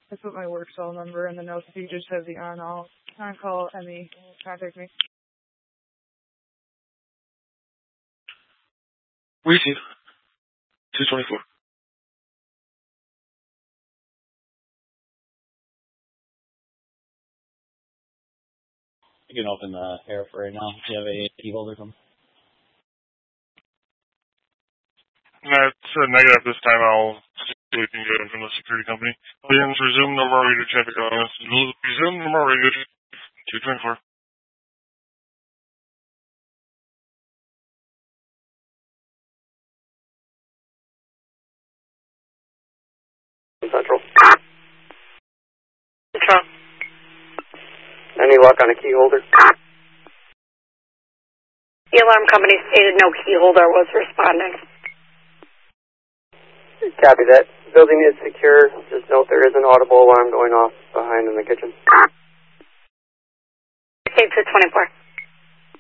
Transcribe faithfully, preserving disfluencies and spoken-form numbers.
I put my work cell number in the notes. You just have the on all on call and the contact me. Receive. two twenty-four. You can open the air for right now. Do you have a key holder from? That's a negative this time. I'll see if we can get it from the security company. Williams, resume normal radio traffic. Uh, resume normal radio two twenty-four. Central. Central. Any luck on a key holder? The alarm company stated no key holder was responding. Copy that. Building is secure. Just note there is an audible alarm going off behind in the kitchen. eight two twenty-four.